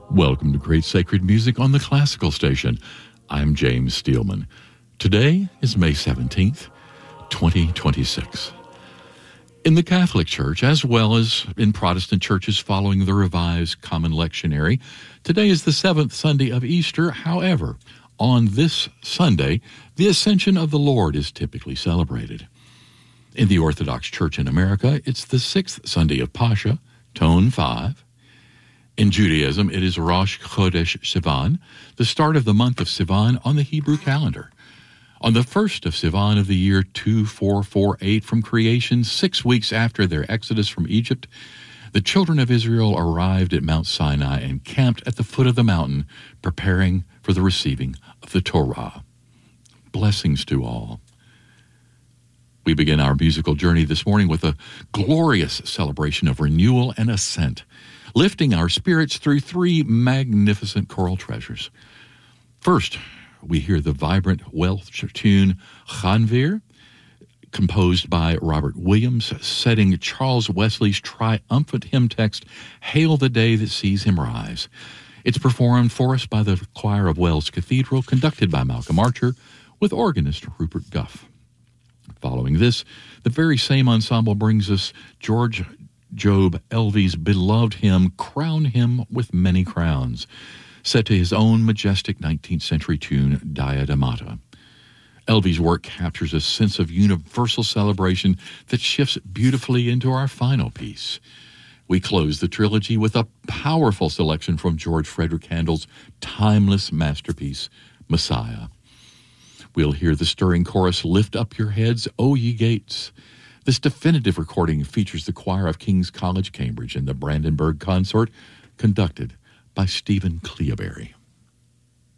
Welcome to Great Sacred Music on the Classical Station. I'm James Steelman. Today is May 17th, 2026. In the Catholic Church, as well as in Protestant churches following the Revised Common Lectionary, today is the seventh Sunday of Easter. However, on this Sunday, the Ascension of the Lord is typically celebrated. In the Orthodox Church in America, it's the sixth Sunday of Pascha, Tone 5. In Judaism, it is Rosh Chodesh Sivan, the start of the month of Sivan on the Hebrew calendar. On the first of Sivan of the year 2448 from creation, 6 weeks after their exodus from Egypt, the children of Israel arrived at Mount Sinai and camped at the foot of the mountain, preparing for the receiving of the Torah. Blessings to all. We begin our musical journey this morning with a glorious celebration of renewal and ascent, lifting our spirits through three magnificent choral treasures. First, we hear the vibrant Welsh tune Llanfair, composed by Robert Williams, setting Charles Wesley's triumphant hymn text, Hail the Day That Sees Him Rise. It's performed for us by the choir of Wells Cathedral, conducted by Malcolm Archer, with organist Rupert Guff. Following this, the very same ensemble brings us George Job Elvey's beloved hymn, Crown Him with Many Crowns, set to his own majestic 19th century tune, Diademata. Elvey's work captures a sense of universal celebration that shifts beautifully into our final piece. We close the trilogy with a powerful selection from George Frederick Handel's timeless masterpiece, Messiah. We'll hear the stirring chorus, Lift Up Your Heads, O Ye Gates. This definitive recording features the choir of King's College, Cambridge, and the Brandenburg Consort, conducted by Stephen Cleobury.